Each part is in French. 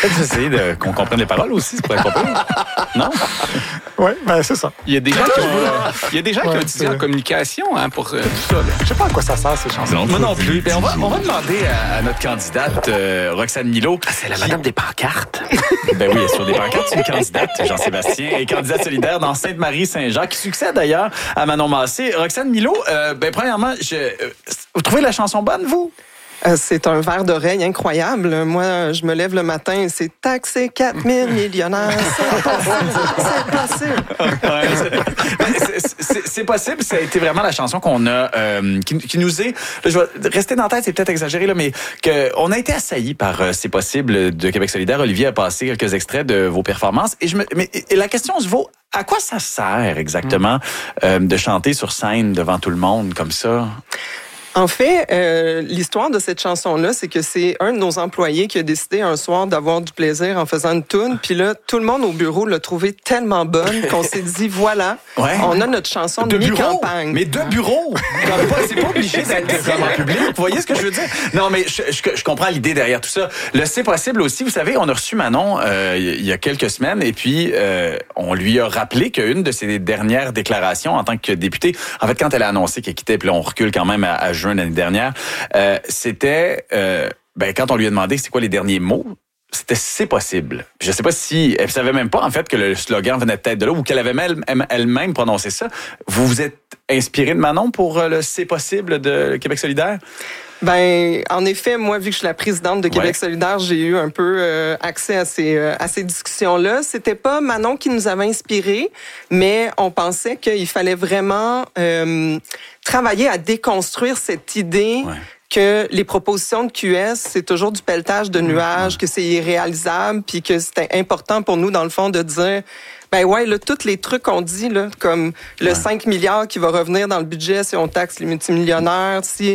Peut-être essayer qu'on comprenne les paroles aussi, c'est pas compris. Non? Oui, ben c'est ça. Il y a des gens qui ont utilisé la communication pour tout ça. Là. Je sais pas à quoi ça sert, ces chansons. Moi non plus. Ben, on va demander à notre candidate, Roxane Milo. C'est la madame des pancartes. Ben oui, sur des pancartes, c'est une candidate, Jean-Sébastien, et candidate solidaire dans Sainte-Marie-Saint-Jean, qui succède d'ailleurs à Manon Massé. Roxane Milo, premièrement, vous trouvez la chanson bonne, vous? C'est un verre d'oreille incroyable. Moi, je me lève le matin et c'est taxé 4000 millionnaires. C'est possible. Ça a été vraiment la chanson qu'on a, qui nous est, là, je vais rester dans la tête, c'est peut-être exagéré, là, mais on a été assaillis par C'est possible de Québec solidaire. Olivier a passé quelques extraits de vos performances et la question se vaut, à quoi ça sert exactement de chanter sur scène devant tout le monde comme ça? En fait, l'histoire de cette chanson-là, c'est que c'est un de nos employés qui a décidé un soir d'avoir du plaisir en faisant une toune. Puis là, tout le monde au bureau l'a trouvée tellement bonne qu'on s'est dit, voilà, on a notre chanson de mi-campagne. Mais deux bureaux! C'est pas obligé d'être comme en public. Vous voyez ce que je veux dire? Non, mais je comprends l'idée derrière tout ça. Le C'est possible aussi, vous savez, on a reçu Manon il y a quelques semaines et puis on lui a rappelé qu'une de ses dernières déclarations en tant que députée, en fait, quand elle a annoncé qu'elle quittait, puis là, on recule quand même à juin l'année dernière, c'était quand on lui a demandé c'est quoi les derniers mots, c'était c'est possible. Puis je sais pas si elle savait même pas en fait que le slogan venait peut-être de là ou qu'elle avait elle-même prononcé ça. Vous vous êtes inspiré de Manon pour le c'est possible de Québec solidaire? Ben, en effet, moi, vu que je suis la présidente de Québec solidaire, j'ai eu un peu accès à ces discussions-là. C'était pas Manon qui nous avait inspirés, mais on pensait qu'il fallait vraiment travailler à déconstruire cette idée que les propositions de QS, c'est toujours du pelletage de nuages, que c'est irréalisable, puis que c'était important pour nous, dans le fond, de dire... Ben ouais, là, tous les trucs qu'on dit, là, comme le 5 milliards qui va revenir dans le budget si on taxe les multimillionnaires, etc.,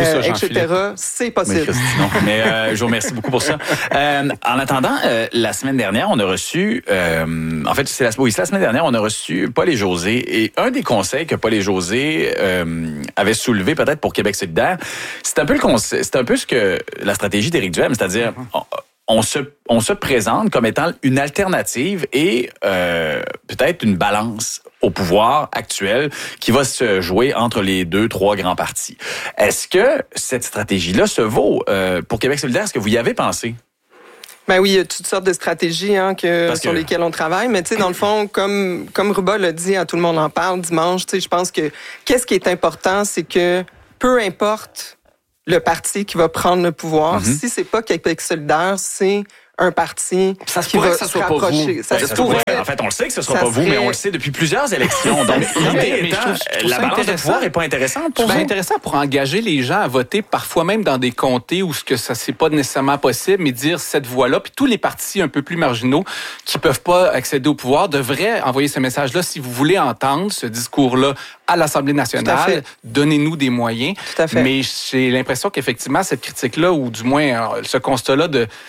c'est possible. Mais je vous remercie beaucoup pour ça. En attendant, la semaine dernière, on a reçu... en fait, c'est la semaine dernière, on a reçu Paul et José. Et un des conseils que Paul et José avaient soulevé peut-être pour Québec solidaire, c'est un peu ce que la stratégie d'Éric Duhem, c'est-à-dire... On se présente comme étant une alternative et peut-être une balance au pouvoir actuel qui va se jouer entre les 2-3 grands partis. Est-ce que cette stratégie-là se vaut pour Québec solidaire? Est-ce que vous y avez pensé? Ben oui, il y a toutes sortes de stratégies sur lesquelles on travaille, mais tu sais, dans le fond, comme Ruba l'a dit, tout le monde en parle dimanche, tu sais, je pense que qu'est-ce qui est important, c'est que peu importe le parti qui va prendre le pouvoir. Si c'est pas Québec solidaire, c'est un parti qui va se rapprocher. Ça se pourrait. En fait, on le sait que ce sera pas vous, mais on le sait depuis plusieurs élections. Donc, l'idée étant, la balance de pouvoir n'est pas intéressante pour vous. C'est intéressant pour engager les gens à voter, parfois même dans des comtés où ça c'est pas nécessairement possible, mais dire cette voie-là. Puis tous les partis un peu plus marginaux qui peuvent pas accéder au pouvoir devraient envoyer ce message-là. Si vous voulez entendre ce discours-là à l'Assemblée nationale, donnez-nous des moyens. Tout à fait. Mais j'ai l'impression qu'effectivement, cette critique-là, ou du moins ce constat-là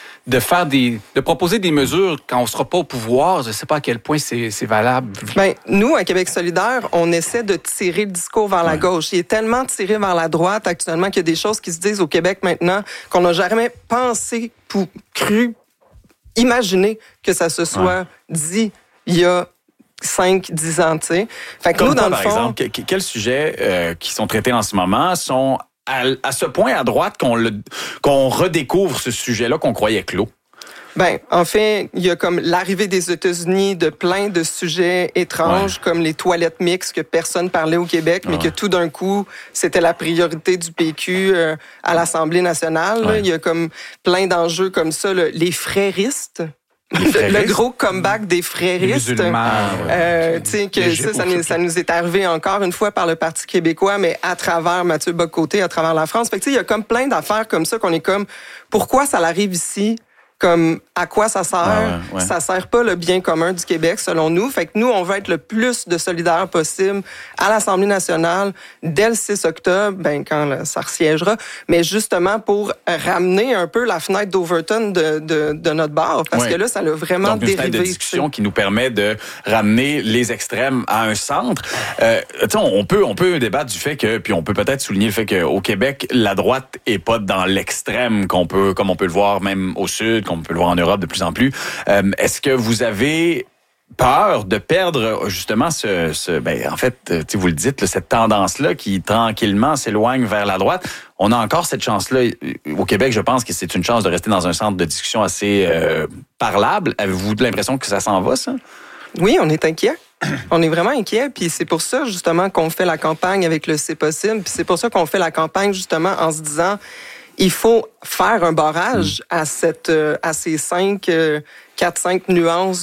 de proposer des mesures quand on sera pas au pouvoir, je sais pas à quel point c'est valable. Ben, nous, à Québec solidaire, on essaie de tirer le discours vers la gauche. Il est tellement tiré vers la droite actuellement qu'il y a des choses qui se disent au Québec maintenant qu'on n'a jamais pensé, cru, imaginé que ça se soit dit il y a 5-10 ans, tu sais. Fait que comme nous, dans quoi, le par fond... exemple, quels sujets qui sont traités en ce moment sont à ce point à droite qu'on redécouvre ce sujet-là qu'on croyait clos? Ben, en fait, il y a comme l'arrivée des États-Unis de plein de sujets étranges, comme les toilettes mixtes que personne parlait au Québec, mais que tout d'un coup, c'était la priorité du PQ à l'Assemblée nationale. Il y a comme plein d'enjeux comme ça, les fréristes. Le gros comeback des fréristes. Tu sais, que ça nous est arrivé encore une fois par le Parti québécois, mais à travers Mathieu Bock-Côté, à travers la France. Fait que tu sais, il y a comme plein d'affaires comme ça qu'on est comme, pourquoi ça arrive ici? Comme, à quoi ça sert? Ça sert pas le bien commun du Québec, selon nous. Fait que nous, on veut être le plus de solidaires possible à l'Assemblée nationale dès le 6 octobre, quand ça resiégera, mais justement pour ramener un peu la fenêtre d'Overton de notre bar, parce que là, ça l'a vraiment dérivé. Donc, une fenêtre de discussion qui nous permet de ramener les extrêmes à un centre. On peut débattre du fait que, puis on peut peut-être souligner le fait qu'au Québec, la droite est pas dans l'extrême comme on peut le voir même au sud, qu'on peut le voir en Europe de plus en plus. Est-ce que vous avez peur de perdre justement en fait, vous le dites, là, cette tendance-là qui tranquillement s'éloigne vers la droite? On a encore cette chance-là. Au Québec, je pense que c'est une chance de rester dans un centre de discussion assez parlable. Avez-vous l'impression que ça s'en va, ça? Oui, on est inquiet. On est vraiment inquiet, puis c'est pour ça justement qu'on fait la campagne avec le C'est possible, puis c'est pour ça qu'on fait la campagne justement en se disant il faut faire un barrage à ces 4-5 nuances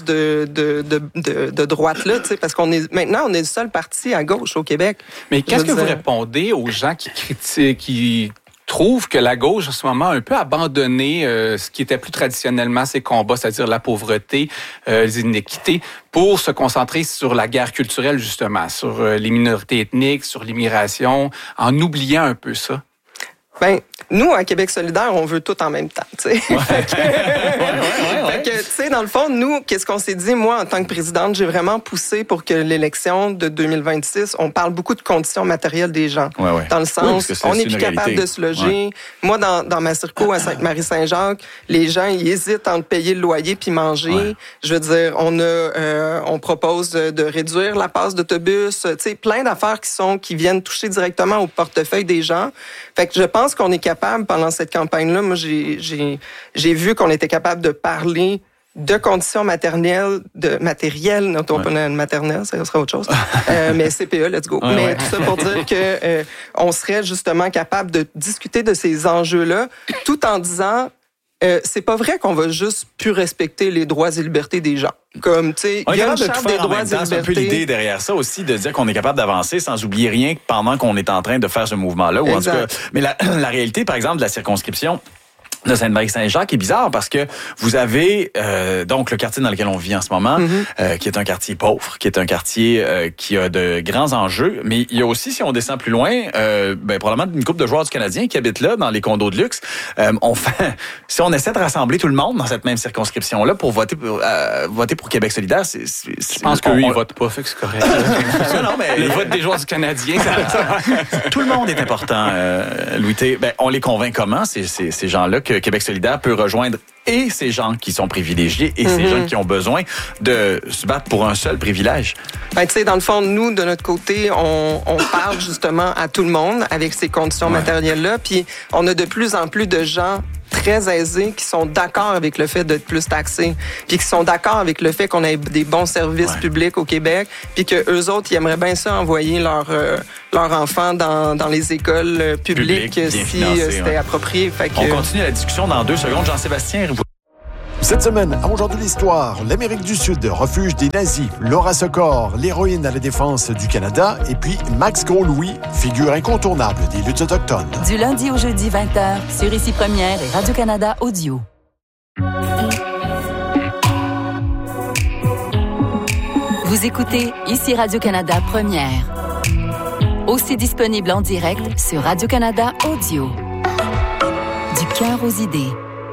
de droite-là, parce qu'on est maintenant, on est le seul parti à gauche au Québec. Mais qu'est-ce que vous répondez aux gens qui critiquent, qui trouvent que la gauche, en ce moment, a un peu abandonné ce qui était plus traditionnellement ses combats, c'est-à-dire la pauvreté, les inéquités, pour se concentrer sur la guerre culturelle, justement, sur les minorités ethniques, sur l'immigration, en oubliant un peu ça? Ben, nous, à Québec solidaire, on veut tout en même temps, tu sais. Ouais. Tu sais, dans le fond, nous, qu'est-ce qu'on s'est dit? Moi, en tant que présidente, j'ai vraiment poussé pour que l'élection de 2026, on parle beaucoup de conditions matérielles des gens. Ouais. Dans le sens, on n'est plus capable de se loger. Ouais. Moi, dans ma circo à Sainte-Marie-Saint-Jacques, les gens, ils hésitent entre payer le loyer puis manger. Ouais. Je veux dire, on propose de réduire la passe d'autobus. Tu sais, plein d'affaires qui viennent toucher directement au portefeuille des gens. Fait que je pense qu'on est capable, pendant cette campagne-là, moi, j'ai vu qu'on était capable de parler de conditions matérielles, non, pas une maternelle, ça serait autre chose. Mais CPE, let's go. Mais tout ça pour dire que on serait justement capable de discuter de ces enjeux-là, tout en disant c'est pas vrai qu'on va juste plus respecter les droits et libertés des gens. Comme, tu sais, il y a une charte des droits et libertés. C'est un peu l'idée derrière ça aussi, de dire qu'on est capable d'avancer sans oublier rien pendant qu'on est en train de faire ce mouvement-là. Ou en tout cas, mais la réalité, par exemple, de la circonscription de Sainte-Marie-Saint-Jacques est bizarre parce que vous avez donc le quartier dans lequel on vit en ce moment, qui est un quartier pauvre, qui est un quartier qui a de grands enjeux, mais il y a aussi, si on descend plus loin, probablement une couple de joueurs du Canadien qui habitent là, dans les condos de luxe. Si on essaie de rassembler tout le monde dans cette même circonscription-là pour voter pour Québec solidaire, je pense qu'eux, ils votent pas, fait que c'est correct. Non, mais le vote des joueurs du Canadien, tout le monde est important, Louis T. On les convainc comment, ces gens-là, que Québec solidaire peut rejoindre et ces gens qui sont privilégiés et ces gens qui ont besoin de se battre pour un seul privilège? Ben, tu sais, dans le fond, nous, de notre côté, on parle justement à tout le monde avec ces conditions matérielles-là, puis on a de plus en plus de gens très aisés qui sont d'accord avec le fait d'être plus taxés, puis qui sont d'accord avec le fait qu'on ait des bons services publics au Québec, puis que eux autres, ils aimeraient bien ça envoyer leurs enfants dans les écoles publiques si c'était approprié. Fait que... On continue la discussion dans 2 secondes. Jean-Sébastien. Cette semaine, à Aujourd'hui l'Histoire, l'Amérique du Sud, refuge des nazis, Laura Secor, l'héroïne à la défense du Canada, et puis Max Gros-Louis, figure incontournable des luttes autochtones. Du lundi au jeudi 20h, sur Ici Première et Radio-Canada Audio. Vous écoutez Ici Radio-Canada Première. Aussi disponible en direct sur Radio-Canada Audio. Du cœur aux idées.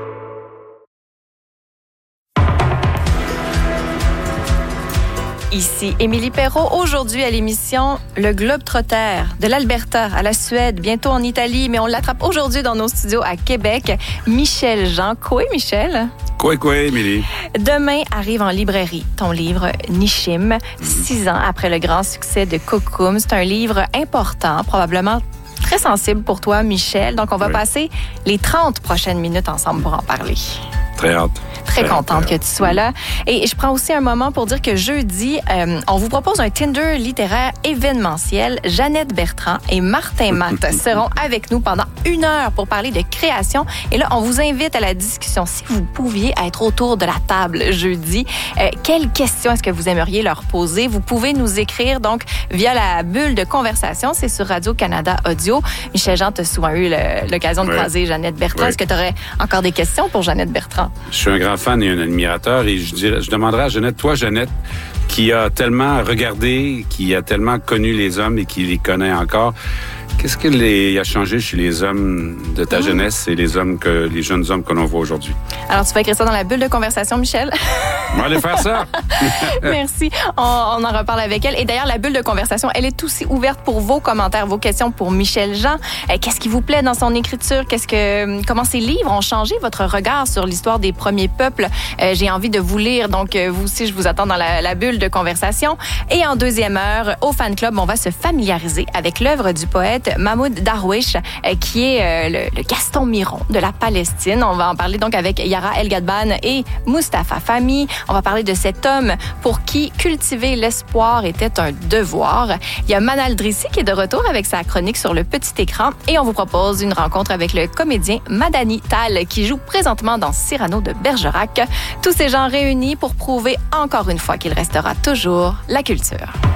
Ici Émilie Perrault, aujourd'hui à l'émission Le Globe-Trotter, de l'Alberta à la Suède, bientôt en Italie, mais on l'attrape aujourd'hui dans nos studios à Québec. Michel Jean. Quoi, Michel? Quoi, Émilie? Demain arrive en librairie ton livre Nishim, 6 ans après le grand succès de Kokum. C'est un livre important, probablement très sensible pour toi, Michel. Donc, on va passer les 30 prochaines minutes ensemble pour en parler. Très hâte. Très contente que tu sois là. Et je prends aussi un moment pour dire que jeudi, on vous propose un Tinder littéraire événementiel. Jeannette Bertrand et Martin Matt seront avec nous pendant 1 heure pour parler de création. Et là, on vous invite à la discussion. Si vous pouviez être autour de la table jeudi, quelles questions est-ce que vous aimeriez leur poser? Vous pouvez nous écrire donc via la bulle de conversation. C'est sur Radio-Canada Audio. Michel Jean, tu as souvent eu l'occasion de croiser Jeannette Bertrand. Est-ce que tu aurais encore des questions pour Jeannette Bertrand? Je suis un grand fan et un admirateur et je demanderais à Jeannette, toi Jeannette, qui a tellement regardé, qui a tellement connu les hommes et qui les connaît encore, Qu'est-ce qu'il a changé chez les hommes de ta jeunesse et les jeunes hommes que l'on voit aujourd'hui? Alors, tu vas écrire ça dans la bulle de conversation, Michel. On va aller faire ça. Merci. On en reparle avec elle. Et d'ailleurs, la bulle de conversation, elle est aussi ouverte pour vos commentaires, vos questions pour Michel Jean. Qu'est-ce qui vous plaît dans son écriture? Comment ses livres ont changé votre regard sur l'histoire des premiers peuples? J'ai envie de vous lire. Donc, vous aussi, je vous attends dans la bulle de conversation. Et en deuxième heure, au Fan Club, on va se familiariser avec l'œuvre du poète Mahmoud Darwish, qui est le Gaston Miron de la Palestine. On va en parler donc avec Yara El-Gadban et Mustapha Fahmy. On va parler de cet homme pour qui cultiver l'espoir était un devoir. Il y a Manal Drissi qui est de retour avec sa chronique sur le petit écran et on vous propose une rencontre avec le comédien Madani Tal qui joue présentement dans Cyrano de Bergerac. Tous ces gens réunis pour prouver encore une fois qu'il restera toujours la culture.